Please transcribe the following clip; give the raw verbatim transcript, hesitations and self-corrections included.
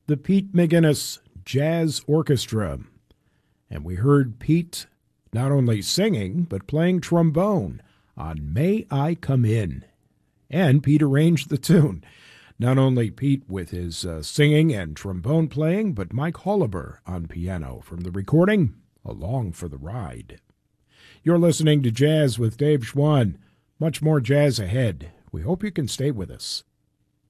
the Pete McGinnis Jazz Orchestra. And we heard Pete not only singing, but playing trombone on May I Come In. And Pete arranged the tune. Not only Pete with his uh, singing and trombone playing, but Mike Holliber on piano from the recording Along for the Ride. You're listening to Jazz with Dave Schwann. Much more jazz ahead. We hope you can stay with us.